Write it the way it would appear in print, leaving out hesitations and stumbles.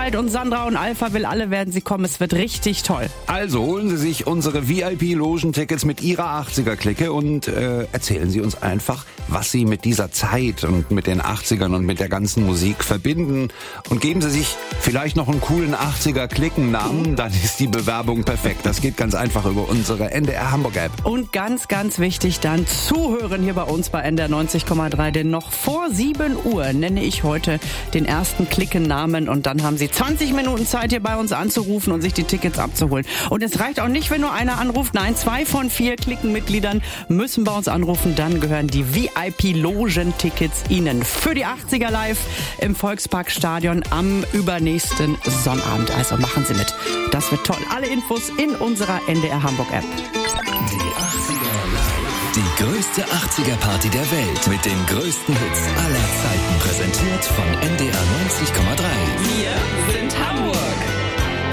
Zeit und Sandra und Alpha Will alle werden sie kommen. Es wird richtig toll. Also holen Sie sich unsere VIP-Logentickets mit Ihrer 80er-Clique und erzählen Sie uns einfach, was Sie mit dieser Zeit und mit den 80ern und mit der ganzen Musik verbinden. Und geben Sie sich vielleicht noch einen coolen 80er-Klickennamen, dann ist die Bewerbung perfekt. Das geht ganz einfach über unsere NDR Hamburg-App. Und ganz, ganz wichtig dann zuhören hier bei uns bei NDR 90,3, denn noch vor 7 Uhr nenne ich heute den ersten Klickennamen und dann haben Sie 20 Minuten Zeit, hier bei uns anzurufen und sich die Tickets abzuholen. Und es reicht auch nicht, wenn nur einer anruft. Nein, 2 von 4 Klickenmitgliedern müssen bei uns anrufen. Dann gehören die VIP-Logen-Tickets Ihnen für die 80er live im Volksparkstadion am übernächsten Sonnabend. Also machen Sie mit. Das wird toll. Alle Infos in unserer NDR Hamburg-App. Die 80er live. Die größte 80er-Party der Welt mit den größten Hits aller Zeiten. Präsentiert von NDR